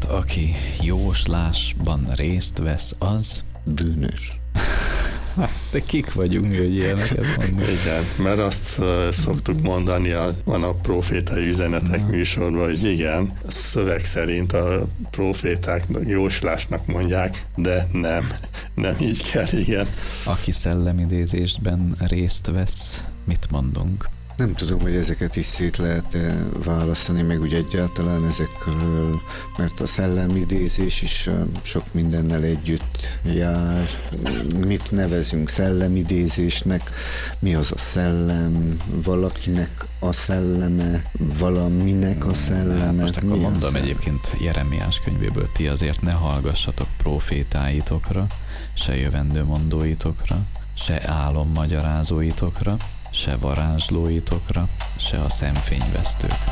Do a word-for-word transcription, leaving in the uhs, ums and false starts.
Tehát aki jóslásban részt vesz, az... bűnös. De kik vagyunk, hogy ilyeneket mondunk? Igen, mert azt uh, szoktuk mondani, a, van a profétai üzenetek uh-huh. műsorban, hogy igen, a szöveg szerint a profétáknak jóslásnak mondják, de nem, nem így kell, igen. Aki szellemidézésben részt vesz, mit mondunk? Nem tudom, hogy ezeket is szét lehet választani, meg úgy egyáltalán ezekről, mert a szellemidézés is sok mindennel együtt jár. Mit nevezünk szellemidézésnek? Mi az a szellem? Valakinek a szelleme? Valaminek a szelleme? Hát most akkor Mi mondom egyébként Jeremiás könyvéből, ti azért ne hallgassatok profétáitokra, se jövendőmondóitokra, se álommagyarázóitokra, se varázslóitokra, se a szemfényvesztőkre.